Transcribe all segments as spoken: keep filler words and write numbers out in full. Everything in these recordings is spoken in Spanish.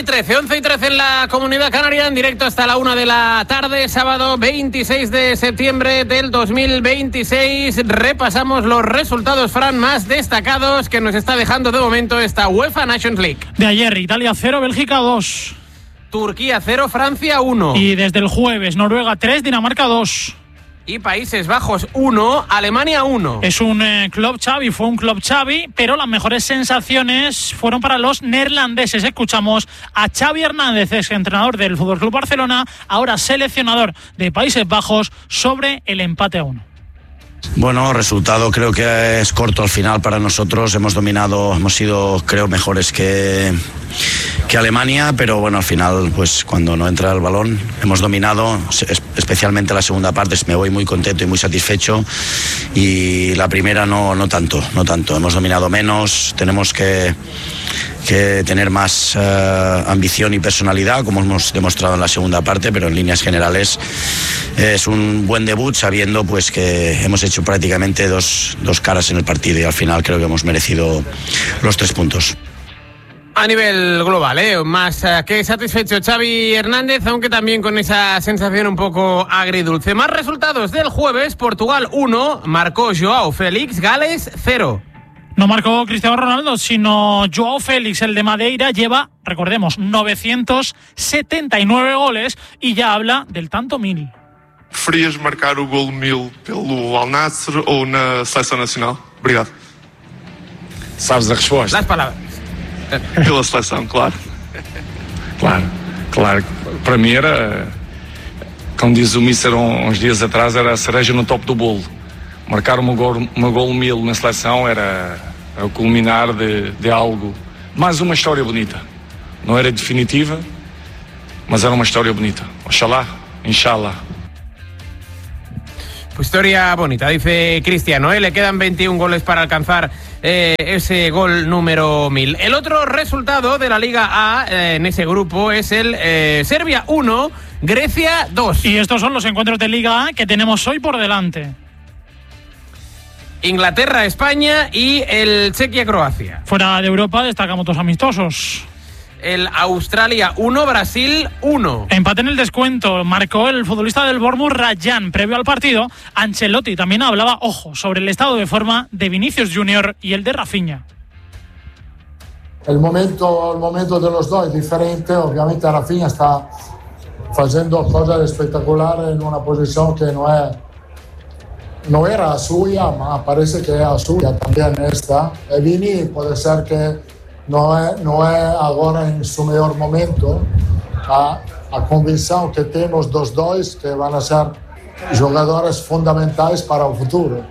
y trece, once y trece en la Comunidad Canaria, en directo hasta la una de la tarde, sábado veintiséis de septiembre del dos mil veintiséis. Repasamos los resultados, Fran, más destacados que nos está dejando de momento esta UEFA Nations League. De ayer, Italia cero, Bélgica dos. Turquía cero, Francia uno. Y desde el jueves, Noruega tres, Dinamarca dos. Y Países Bajos uno, Alemania uno. Es un eh, club Xavi, fue un club Xavi, pero las mejores sensaciones fueron para los neerlandeses. Escuchamos a Xavi Hernández, ex entrenador del F C Barcelona, ahora seleccionador de Países Bajos, sobre el empate a uno. Bueno, resultado creo que es corto al final para nosotros. Hemos dominado, hemos sido creo mejores que, que Alemania, pero bueno, al final pues cuando no entra el balón hemos dominado, especialmente la segunda parte. Me voy muy contento y muy satisfecho, y la primera no, no tanto, no tanto. Hemos dominado menos, tenemos que, que tener más uh, ambición y personalidad, como hemos demostrado en la segunda parte, pero en líneas generales es un buen debut, sabiendo pues que hemos hecho prácticamente dos, dos caras en el partido, y al final creo que hemos merecido los tres puntos. A nivel global, ¿eh? más uh, que satisfecho Xavi Hernández, aunque también con esa sensación un poco agridulce. Más resultados del jueves: Portugal uno, marcó Joao Félix, Gales cero. No marcó Cristiano Ronaldo, sino Joao Félix, el de Madeira. Lleva, recordemos, novecientos setenta y nueve goles y ya habla del tanto mil. Preferias marcar o golo mil pelo Al Nassr ou na Seleção Nacional? Obrigado. Sabes a resposta? Las palabras. Pela seleção, claro. Claro, claro. Para mim era, como diz o Mister uns dias atrás, era a cereja no topo do bolo. Marcar uma gol, uma gol mil na seleção era, era o culminar de, de algo, mais uma história bonita. Não era definitiva, mas era uma história bonita. Oxalá, inshallah. Pues historia bonita, dice Cristiano, ¿eh? Le quedan veintiún goles para alcanzar eh, ese gol número mil. El otro resultado de la Liga A eh, en ese grupo es el eh, Serbia uno, Grecia dos. Y estos son los encuentros de Liga A que tenemos hoy por delante. Inglaterra, España y el Chequia-Croacia. Fuera de Europa destacamos dos amistosos. El Australia uno, Brasil uno. Empate en el descuento, marcó el futbolista del Bournemouth, Rayan. Previo al partido, Ancelotti también hablaba, ojo, sobre el estado de forma de Vinicius Junior y el de Rafinha. El momento, el momento de los dos es diferente. Obviamente Rafinha está haciendo cosas espectaculares en una posición que no es no era suya, ma parece que era suya también esta. E Vini puede ser que no es, no es ahora en su mejor momento. A, a convicción que tenemos dos dos que van a ser jugadores fundamentales para el futuro.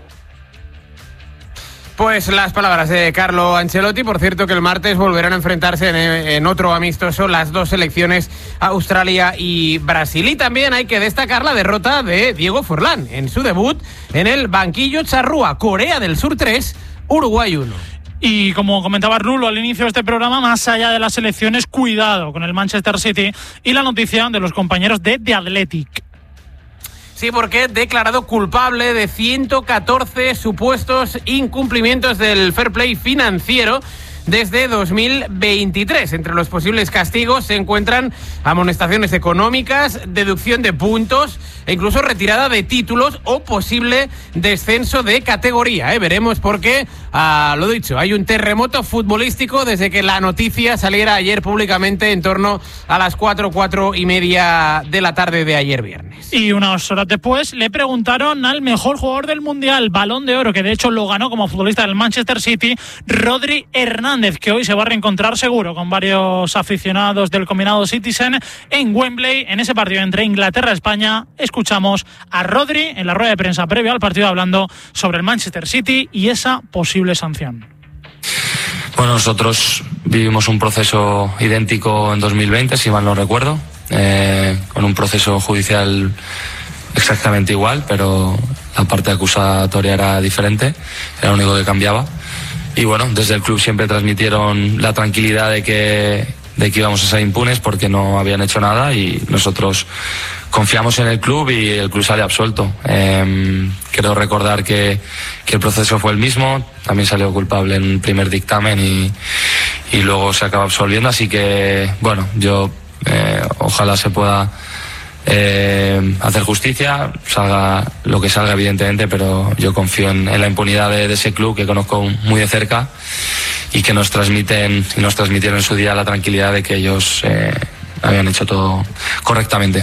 Pues las palabras de Carlo Ancelotti. Por cierto, que el martes volverán a enfrentarse en, en otro amistoso las dos selecciones, Australia y Brasil. Y también hay que destacar la derrota de Diego Forlán en su debut en el banquillo charrúa. Corea del Sur tres, Uruguay uno. Y como comentaba Rulo al inicio de este programa, más allá de las elecciones, cuidado con el Manchester City y la noticia de los compañeros de The Athletic. Sí, porque declarado culpable de ciento catorce supuestos incumplimientos del fair play financiero desde dos mil veintitrés. Entre los posibles castigos se encuentran amonestaciones económicas, deducción de puntos e incluso retirada de títulos o posible descenso de categoría. ¿eh? Veremos porque, ah, lo dicho, hay un terremoto futbolístico desde que la noticia saliera ayer públicamente en torno a las cuatro, cuatro y media de la tarde de ayer viernes. Y unas horas después le preguntaron al mejor jugador del Mundial, Balón de Oro, que de hecho lo ganó como futbolista del Manchester City, Rodri Hernández, que hoy se va a reencontrar seguro con varios aficionados del combinado Citizen en Wembley, en ese partido entre Inglaterra y España. Escuchamos a Rodri en la rueda de prensa previa al partido hablando sobre el Manchester City y esa posible sanción. Bueno, nosotros vivimos un proceso idéntico en dos mil veinte, si mal no recuerdo, eh, con un proceso judicial exactamente igual, pero la parte acusatoria era diferente, era lo único que cambiaba. Y bueno, desde el club siempre transmitieron la tranquilidad de que, de que íbamos a ser impunes porque no habían hecho nada y nosotros confiamos en el club y el club sale absuelto. Eh, quiero recordar que, que el proceso fue el mismo, también salió culpable en el primer dictamen y, y luego se acaba absolviendo, así que bueno, yo eh, ojalá se pueda eh, hacer justicia, salga lo que salga evidentemente, pero yo confío en, en la impunidad de, de ese club que conozco muy de cerca y que nos transmiten y nos transmitieron en su día la tranquilidad de que ellos eh, habían hecho todo correctamente.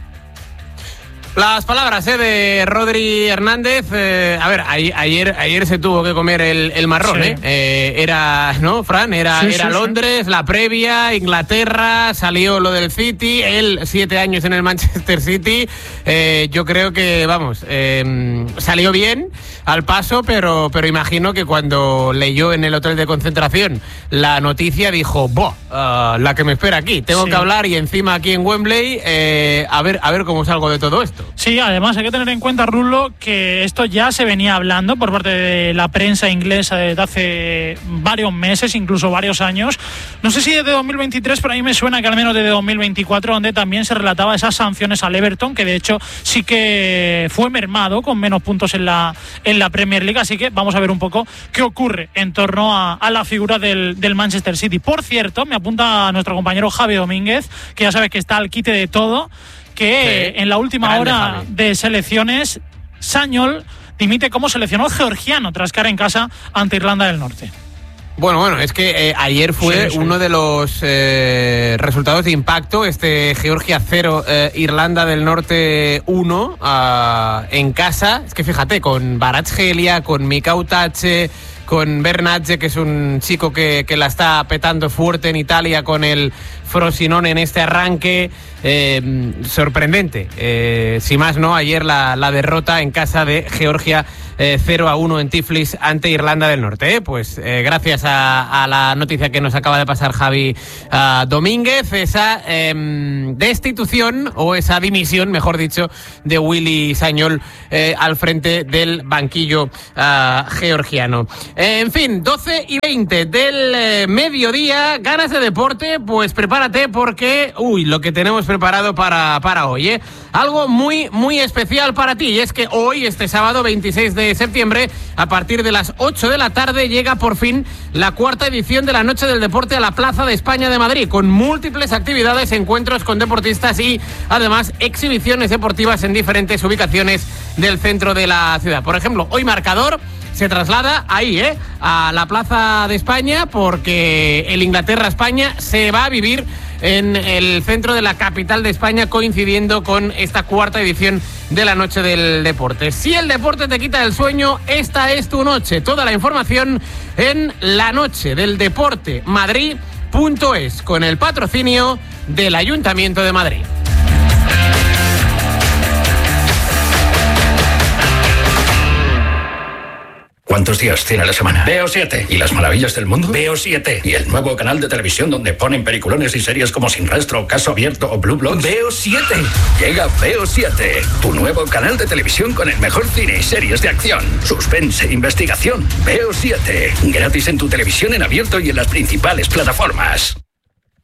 Las palabras eh, de Rodri Hernández. Eh, a ver, ayer, ayer se tuvo que comer el, el marrón, sí. ¿eh? Eh, Era, ¿no, Fran? Era, sí, era sí, Londres, sí. La previa, Inglaterra, salió lo del City, él siete años en el Manchester City. Eh, yo creo que, vamos, eh, salió bien al paso, pero, pero imagino que cuando leyó en el hotel de concentración la noticia dijo, ¡boh! Uh, la que me espera aquí. Tengo sí. que hablar y encima aquí en Wembley, eh, a ver, a ver cómo salgo de todo esto. Sí, además hay que tener en cuenta, Rulo, que esto ya se venía hablando por parte de la prensa inglesa desde hace varios meses, incluso varios años. No sé si desde dos mil veintitrés, pero a mí me suena que al menos desde dos mil veinticuatro, donde también se relataba esas sanciones al Everton, que de hecho sí que fue mermado con menos puntos en la, en la Premier League. Así que vamos a ver un poco qué ocurre en torno a, a la figura del, del Manchester City. Por cierto, me apunta nuestro compañero Javi Domínguez, que ya sabes que está al quite de todo, que sí, en la última hora de selecciones, Sañol dimite como seleccionador georgiano tras caer en casa ante Irlanda del Norte. Bueno, bueno, es que eh, ayer fue sí, sí. uno de los eh, resultados de impacto, este Georgia cero, eh, Irlanda del Norte uno, uh, en casa. Es que fíjate, con Kvaratskhelia, con Mikau Tache, con Bernatje, que es un chico que, que la está petando fuerte en Italia con el Frosinone en este arranque. Eh, sorprendente, eh, si más no, ayer la, la derrota en casa de Georgia eh, cero a uno en Tiflis ante Irlanda del Norte. Eh. Pues eh, gracias a, a la noticia que nos acaba de pasar Javi uh, Domínguez, esa eh, destitución o esa dimisión, mejor dicho, de Willy Sañol eh, al frente del banquillo uh, georgiano. Eh, en fin, doce y veinte del eh, mediodía, ganas de deporte, pues prepárate porque, uy, lo que tenemos preparado para, para hoy, ¿eh? Algo muy, muy especial para ti, y es que hoy, este sábado veintiséis de septiembre, a partir de las ocho de la tarde, llega por fin la cuarta edición de la Noche del Deporte a la Plaza de España de Madrid, con múltiples actividades, encuentros con deportistas y, además, exhibiciones deportivas en diferentes ubicaciones del centro de la ciudad. Por ejemplo, hoy Marcador se traslada ahí, ¿eh? a la Plaza de España, porque el Inglaterra-España se va a vivir en el centro de la capital de España, coincidiendo con esta cuarta edición de la Noche del Deporte. Si el deporte te quita el sueño, esta es tu noche. Toda la información en la noche del deporte madrid punto es, con el patrocinio del Ayuntamiento de Madrid. ¿Cuántos días tiene la semana? Veo siete. ¿Y las maravillas del mundo? Veo siete. ¿Y el nuevo canal de televisión donde ponen peliculones y series como Sin Rastro, Caso Abierto o Blue Bloods? Veo siete. Llega Veo siete, tu nuevo canal de televisión con el mejor cine y series de acción, suspense, investigación. Veo siete. Gratis en tu televisión en abierto y en las principales plataformas.